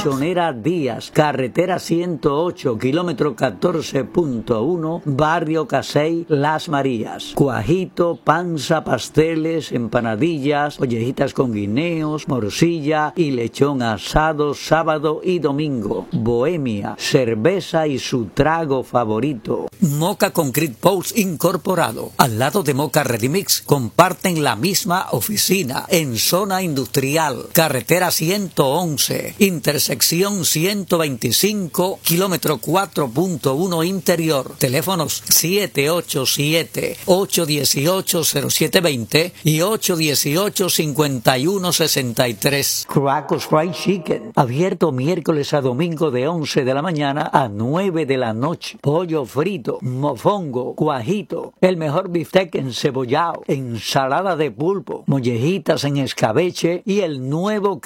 Gasolinera Díaz, carretera 108, kilómetro 14.1, barrio Casey, Las Marías. Cuajito, panza, pasteles, empanadillas, ollejitas con guineos, morcilla y lechón asado sábado y domingo. Bohemia, cerveza y su trago favorito. Moca Concrete Post Incorporado, al lado de Moca Ready Mix, comparten la misma oficina en zona industrial, carretera 111, intersección 125, kilómetro 4.1 interior. Teléfonos 787-818-0720 y 818-5163. Cracos Fried Chicken, abierto miércoles a domingo de 11 de la mañana a 9 de la noche. Pollo frito, mofongo, cuajito, el mejor bistec encebollado, ensalada de pulpo, mollejitas en escabeche y el nuevo